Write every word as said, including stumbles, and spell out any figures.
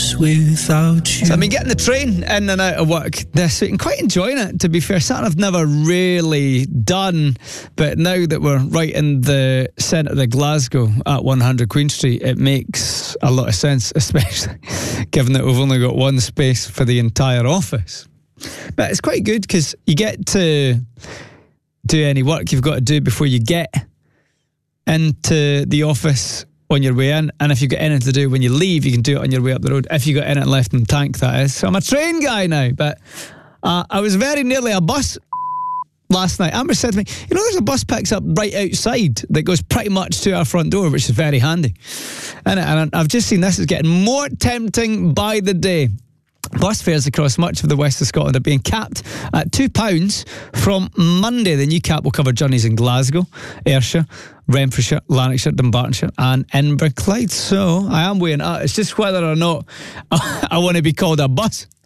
days without you. So I've been getting the train in and out of work this week and quite enjoying it, to be fair. Something I've never really done, but now that we're right in the centre of Glasgow at one hundred Queen Street, it makes a lot of sense, especially given that we've only got one space for the entire office. But it's quite good because you get to do any work you've got to do before you get into the office on your way in, and if you've got anything to do when you leave, you can do it on your way up the road, if you've got anything left in the tank, that is. So I'm a train guy now, but uh, I was very nearly a bus last night. Amber said to me, you know, there's a bus picks up right outside that goes pretty much to our front door, which is very handy. And, and I've just seen this is getting more tempting by the day. Bus fares across much of the west of Scotland are being capped at two pounds from Monday. The new cap will cover journeys in Glasgow, Ayrshire, Renfrewshire, Lanarkshire, Dumbartonshire and Inverclyde. So I am weighing out. It's just whether or not I want to be called a bus